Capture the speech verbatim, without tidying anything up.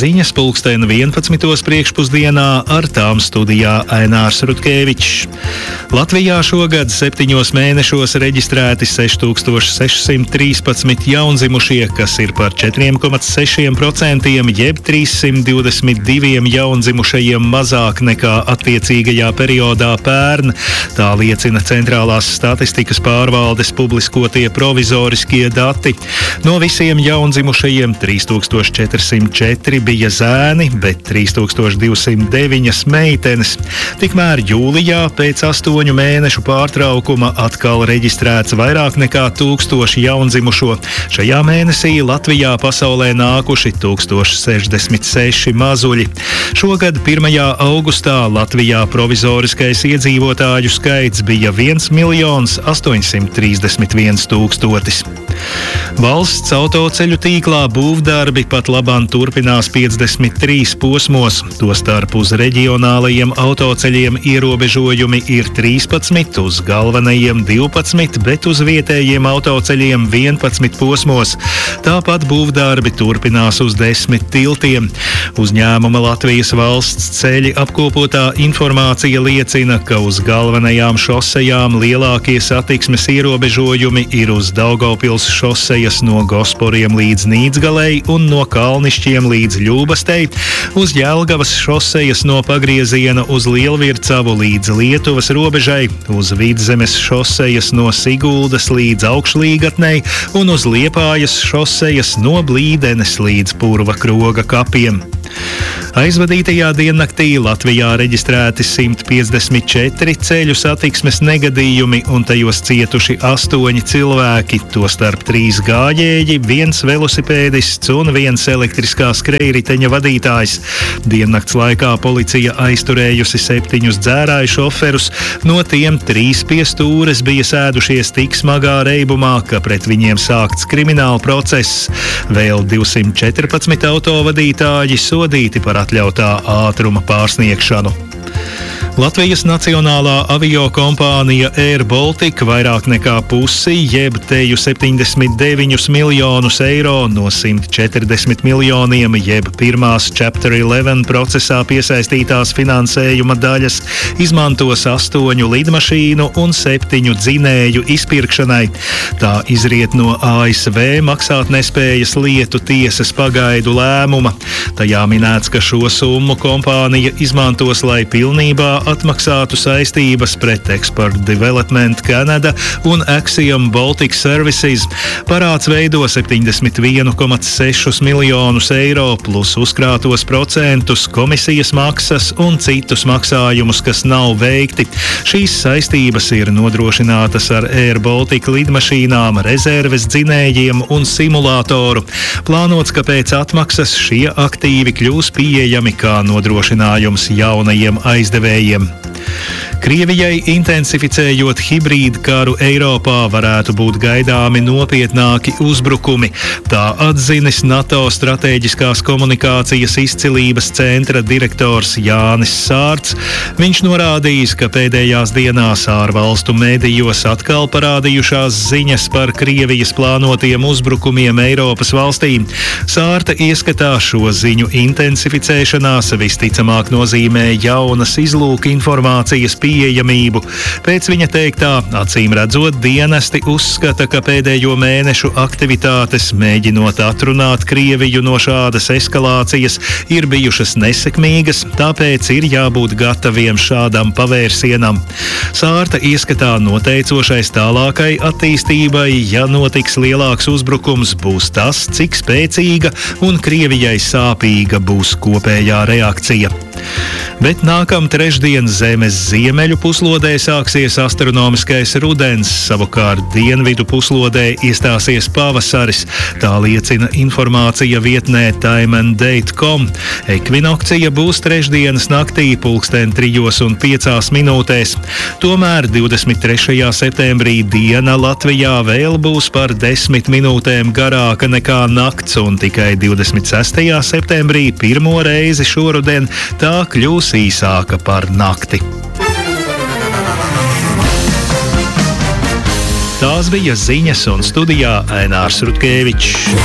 ziņas pulksten vienpadsmitos priekšpusdienā, ar tām studijā Ainārs Rutkevičs. Latvijā šogad septiņos mēnešos reģistrēti seši tūkstoši sešsimt trīspadsmit jaundzimušie, kas ir par četri komats seši procenti, jeb trīssimt divdesmit divi jaundzimušajiem mazāk nekā attiecīgajā periodā pērn. Tā liecina Centrālās statistikas pārvaldes publiskotie provizoriskie dati. No visiem jaundzimušajiem trīs tūkstoši četrsimt četri bija zēni, bet trīs tūkstoši divsimt deviņi meitenes. Tikmēr jūlijā pēc astoņu mēnešu pārtraukuma atkal reģistrēts vairāk nekā tūkstoši jaundzimušo. Šajā mēnesī Latvijā pasaulē nākuši tūkstoš sešdesmit seši mazuļi. Šogad pirmajā augustā Latvijā provizoriskais iedzīvotāju skaits bija viens miljons astoņsimt trīsdesmit viens tūkstotis. Valsts autoceļu tīklā būvdarbi pat labāk turpinās piecdesmit trīs posmos, tostarp uz reģionālajiem autoceļiem ierobežojumi ir trīspadsmit, uz galvenajiem divpadsmit, bet uz vietējiem autoceļiem vienpadsmit posmos. Tāpat būvdarbi turpinās uz desmit tiltiem. Uzņēmuma Latvijas valsts ceļi apkopotā informācija liecina, ka uz galvenajām šosejām lielākie satiksmes ierobežojumi ir uz Daugavpils šosejas no Gosporiem līdz Nīdzgalei un no Kalnišķiem līdz Ļūbastei, uz Jelgavas šosejas no pagrieziena uz Lielvircavu līdz Lietuvas robežai, uz Vidzemes šosejas no Siguldas līdz Augšlīgatnei un uz Liepājas šosejas no Blīdenes līdz Purva Kroga kapiem. Aizvadītajā diennaktī Latvijā reģistrēti simt piecdesmit četri ceļu satiksmes negadījumi un tajos cietuši astoņi cilvēki, tostarp trīs gājēji, viens velosipēdists un viens elektriskā skrejriteņa vadītājs. Diennakts laikā policija aizturējusi septiņus dzērāju šoferus, no tiem trīs pie stūres bija sēdušies tik smagā reibumā, ka pret viņiem sākts krimināla process. Vēl divsimt četrpadsmit autovadītāji sodīti par atļautā ātruma pārsniegšanu. Latvijas Nacionālā aviokompānija Air Baltica vairāk nekā pusi, jeb teju septiņdesmit deviņus miljonus eiro no simt četrdesmit miljoniem, jeb pirmās Chapter eleven procesā piesaistītās finansējuma daļas, izmantos astoņu lidmašīnu un septiņu dzinēju izpirkšanai. Tā izriet no A S V maksātnespējas lietu tiesas pagaidu lēmuma. Tajā minēts, ka šo summu kompānija izmantos, lai pilnībā atmaksātu saistības pret Export Development Canada un Axiom Baltic Services. Parāds veido septiņdesmit viens komats seši miljonus eiro plus uzkrātos procentus, komisijas maksas un citus maksājumus, kas nav veikti. Šīs saistības ir nodrošinātas ar Air Baltica lidmašīnām, rezerves dzinējiem un simulātoru. Plānots, ka pēc atmaksas šie aktīvi kļūs pieejami kā nodrošinājums jaunajiem aizdevējiem. Krievijai intensificējot hibrīdu karu Eiropā varētu būt gaidāmi nopietnāki uzbrukumi. Tā atzinis NATO stratēģiskās komunikācijas izcilības centra direktors Jānis Sārts. Viņš norādījis, ka pēdējās dienās ārvalstu medijos atkal parādījušās ziņas par Krievijas plānotiem uzbrukumiem Eiropas valstīm. Sārta ieskatā šo ziņu intensificēšanās visticamāk nozīmē jaunas izlūka informācijas pieejamību. Pēc viņa teiktā, acīm redzot, dienesti uzskata, ka pēdējo mēnešu aktivitātes, mēģinot atrunāt Krieviju no šādas eskalācijas, ir bijušas nesekmīgas, tāpēc ir jābūt gataviem šādam pavērsienam. Sārta ieskatā noteicošais tālākai attīstībai, ja notiks lielāks uzbrukums, būs tas, cik spēcīga un Krievijai sāpīga būs kopējā reakcija. Bet nākam trešdien Zemes ziemeļu puslodē sāksies astronomiskais rudens, savukārt dienvidu puslodē iestāsies pavasaris. Tā liecina informācija vietnē time and date dot com. Ekvinokcija būs trešdienas naktī pulksten trijos un piecās minūtēs. Tomēr divdesmit trešajā septembrī diena Latvijā vēl būs par desmit minūtēm garāka nekā nakts, un tikai divdesmit sestajā septembrī pirmo reizi šoruden tā kļūs īsāka par nakti. Tās bija ziņas, un studijā Ainārs Rutkevičs.